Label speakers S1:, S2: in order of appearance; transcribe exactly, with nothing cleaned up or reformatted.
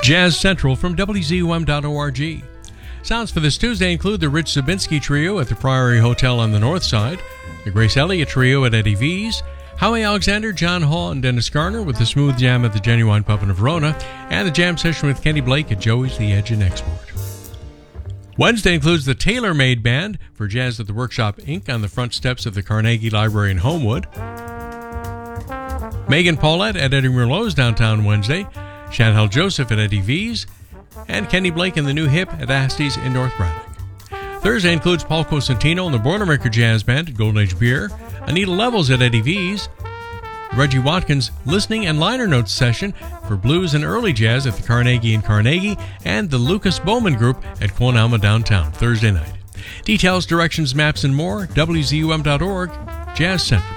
S1: Jazz Central from W Z U M dot org. Sounds for this Tuesday include the Rich Zabinski Trio at the Priory Hotel on the North Side, the Grace Elliott Trio at Eddie V's, Howie Alexander, John Hall, and Dennis Garner with the Smooth Jam at the Genuine Pub in Verona, and the jam session with Kenny Blake at Joey's The Edge in Export. Wednesday includes the Tailor Made Band for Jazz at the Workshop Incorporated on the front steps of the Carnegie Library in Homewood. Megan Paulette at Eddie Merlot's downtown Wednesday, Chantal Joseph at Eddie V's, and Kenny Blake and the New Hip at Asty's in North Braddock. Thursday includes Paul Cosentino and the Boilermaker Jazz Band at Golden Age Beer, Anita Levels at Eddie V's, Reggie Watkins Listening and Liner Notes session for blues and early jazz at the Carnegie in Carnegie, and the Lucas Bowman Group at Quon Alma downtown Thursday night. Details, directions, maps, and more, W Z U M dot org, Jazz Central.